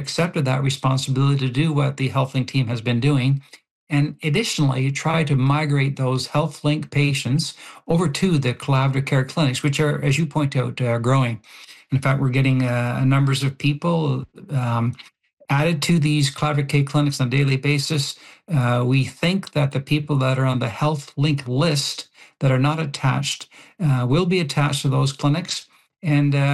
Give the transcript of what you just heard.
accepted that responsibility to do what the HealthLink team has been doing, and additionally try to migrate those HealthLink patients over to the collaborative care clinics, which are, as you point out, growing. In fact, we're getting numbers of people added to these collaborative care clinics on a daily basis. We think that the people that are on the HealthLink list that are not attached will be attached to those clinics. And